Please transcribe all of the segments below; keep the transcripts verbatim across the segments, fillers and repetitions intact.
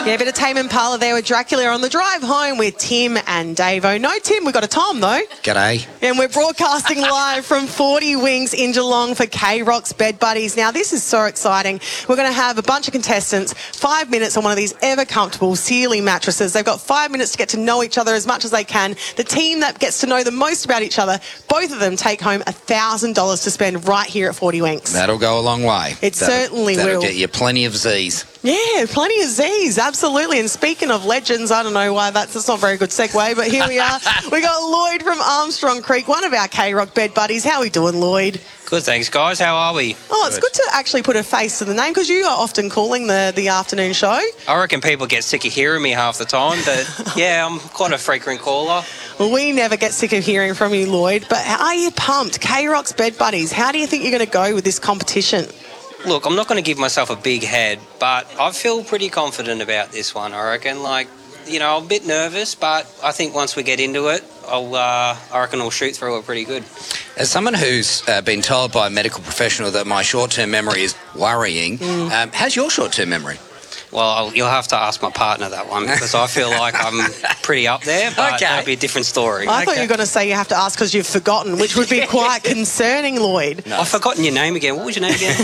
Yeah, a bit of Tame Impala there with Dracula on the drive home with Tim and Davo. No, Tim, we've got a Tom, though. G'day. And we're broadcasting live from forty Winks in Geelong for K-Rock's Bed Buddies. Now, this is so exciting. We're going to have a bunch of contestants, five minutes on one of these ever-comfortable Sealy mattresses. They've got five minutes to get to know each other as much as they can. The team that gets to know the most about each other, both of them take home one thousand dollars to spend right here at forty Winks. That'll go a long way. It that'll, certainly that'll will. Get you plenty of Z's. Yeah, plenty of Z's, absolutely. And speaking of legends, I don't know why that's, that's not a very good segue, but here we are. We got Lloyd from Armstrong Creek, one of our K-Rock Bed Buddies. How are we doing, Lloyd? Good, thanks, guys. How are we? Oh, it's good to actually put a face to the name because you are often calling the, the afternoon show. I reckon people get sick of hearing me half the time, but yeah, I'm quite a frequent caller. Well, we never get sick of hearing from you, Lloyd, but are you pumped? K-Rock's Bed Buddies, how do you think you're going to go with this competition? Look, I'm not going to give myself a big head, but I feel pretty confident about this one, I reckon. Like, you know, I'm a bit nervous, but I think once we get into it, I'll, uh, I reckon I'll shoot through it pretty good. As someone who's uh, been told by a medical professional that my short-term memory is worrying, mm. um, how's your short-term memory? Well, I'll, you'll have to ask my partner that one because I feel like I'm pretty up there, but okay. that'll be a different story. I okay. thought you were going to say you have to ask because you've forgotten, which would be quite concerning, Lloyd. No. I've forgotten your name again. What was your name again?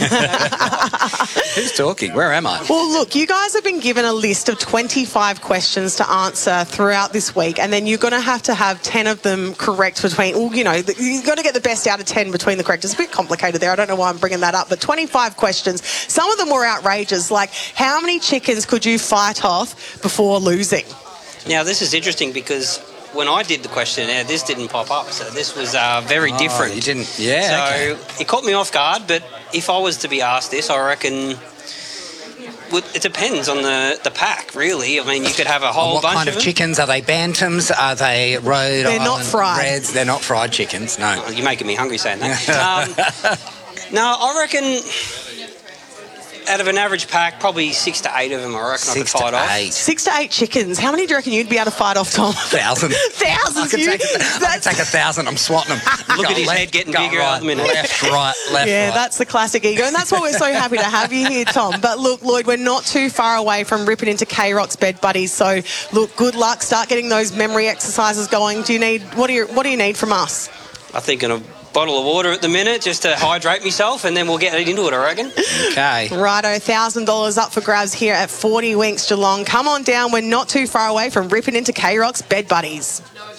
Who's talking? Where am I? Well, look, you guys have been given a list of twenty-five questions to answer throughout this week, and then you're going to have to have ten of them correct between, well, you know, you've got to get the best out of ten between the correct. It's a bit complicated there. I don't know why I'm bringing that up, but twenty-five questions. Some of them were outrageous, like how many chickens could you fight off before losing? Now, this is interesting because when I did the questionnaire, this didn't pop up, so this was uh, very oh, different. You didn't, yeah. So okay. It caught me off guard, but if I was to be asked this, I reckon it depends on the, the pack, really. I mean, you could have a whole what bunch kind of of them. chickens? Are they bantams? Are they Rhode They're Island not fried. Reds? They're not fried chickens, no. Oh, you're making me hungry saying that. um, no, I reckon out of an average pack, probably six to eight of them, I reckon Six I could fight to off. eight. Six to eight chickens. How many do you reckon you'd be able to fight off, Tom? Thousand. Thousands. I could, you, take a, I could take a thousand. I'm swatting them. Look Go at his left, head getting go bigger right, at the minute. Left, right, left, Yeah, right. that's the classic ego, and that's why we're so happy to have you here, Tom. But look, Lloyd, we're not too far away from ripping into K-Rock's Bed Buddies. So, look, good luck. Start getting those memory exercises going. Do you need what do you what do you need from us? I think in a bottle of water at the minute just to hydrate myself, and then we'll get into it, I reckon. Okay. Righto, one thousand dollars up for grabs here at forty Winks Geelong. Come on down. We're not too far away from ripping into K-Rock's Bed Buddies.